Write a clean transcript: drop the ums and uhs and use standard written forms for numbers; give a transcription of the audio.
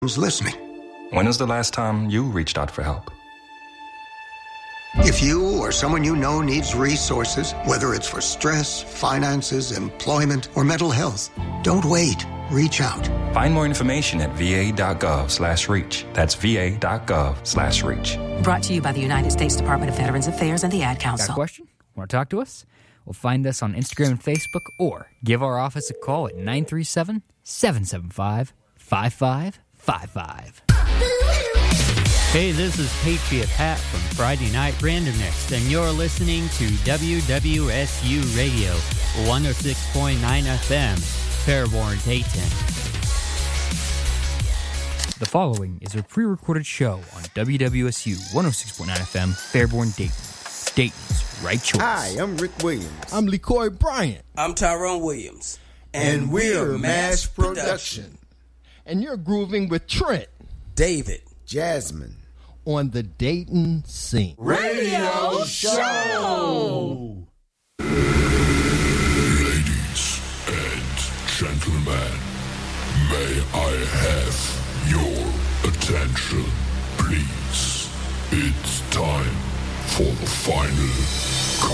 who's listening. When was the last time you reached out for help? If you or someone you know needs resources, whether it's for stress, finances, employment, or mental health, don't wait. Reach out. Find more information at va.gov/reach. That's va.gov/reach. Brought to you by the United States Department of Veterans Affairs and the Ad Council. Got a question? Want to talk to us? Well, find us on Instagram and Facebook or give our office a call at 937-775-5555. Hey, this is Patriot Pat from Friday Night Randomness, and you're listening to WWSU Radio, 106.9 FM, Fairborn, Dayton. The following is a pre-recorded show on WWSU 106.9 FM, Fairborn, Dayton. Dayton's right choice. Hi, I'm Rick Williams. I'm LeCoy Bryant. I'm Tyrone Williams. And we're Mass Production. And you're grooving with Trent, David, Jasmine, on the Dayton Scene Radio Show. Ladies and gentlemen, may I have your attention, please? It's time for the final